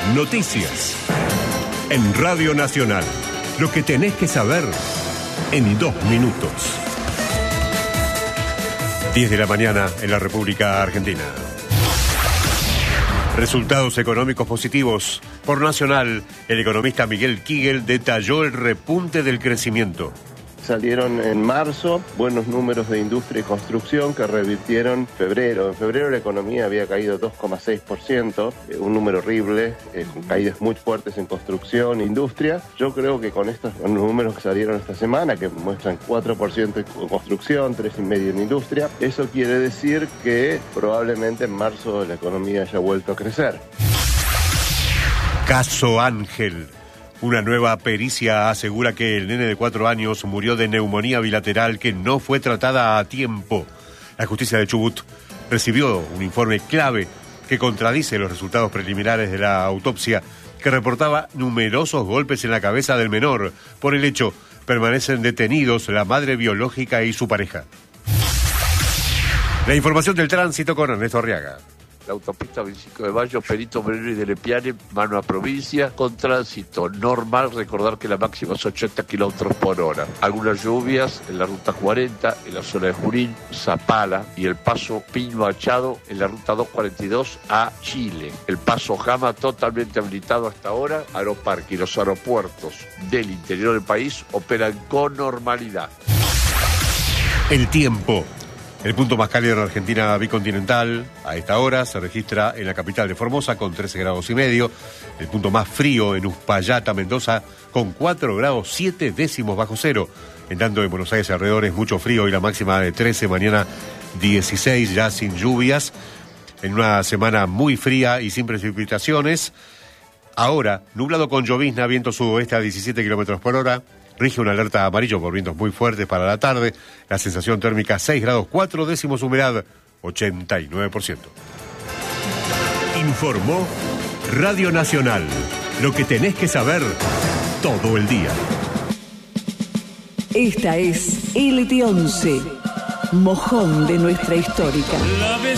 Noticias. En Radio Nacional. Lo que tenés que saber en 2 minutos. 10 de la mañana en la República Argentina. Resultados económicos positivos. Por Nacional, el economista Miguel Kigel detalló el repunte del crecimiento. Salieron en marzo buenos números de industria y construcción que revirtieron febrero. En febrero la economía había caído 2,6%, un número horrible, con caídas muy fuertes en construcción e industria. Yo creo que con estos números que salieron esta semana, que muestran 4% en construcción, 3,5% en industria, eso quiere decir que probablemente en marzo la economía haya vuelto a crecer. Caso Ángel. Una nueva pericia asegura que el nene de 4 años murió de neumonía bilateral que no fue tratada a tiempo. La justicia de Chubut recibió un informe clave que contradice los resultados preliminares de la autopsia que reportaba numerosos golpes en la cabeza del menor. Por el hecho, permanecen detenidos la madre biológica y su pareja. La información del tránsito con Ernesto Arriaga. La autopista 25 de Mayo, Perito Moreno y de Lepiane, mano a provincia, con tránsito normal. Recordar que la máxima es 80 kilómetros por hora. Algunas lluvias en la ruta 40, en la zona de Junín, Zapala y el paso Piño Achado en la ruta 242 a Chile. El paso Jama totalmente habilitado hasta ahora. Aeroparque y los aeropuertos del interior del país operan con normalidad. El tiempo. El punto más cálido en la Argentina bicontinental a esta hora se registra en la capital de Formosa con 13,5 grados. El punto más frío en Uspallata, Mendoza, con 4 grados 7 décimos bajo cero. En tanto en Buenos Aires alrededor es mucho frío y la máxima de 13, mañana 16 ya sin lluvias. En una semana muy fría y sin precipitaciones. Ahora, nublado con llovizna, viento sudoeste a 17 kilómetros por hora. Rige una alerta amarillo por vientos muy fuertes para la tarde. La sensación térmica 6 grados 4 décimos, humedad 89%. Informó Radio Nacional. Lo que tenés que saber todo el día. Esta es LT11, mojón de nuestra histórica.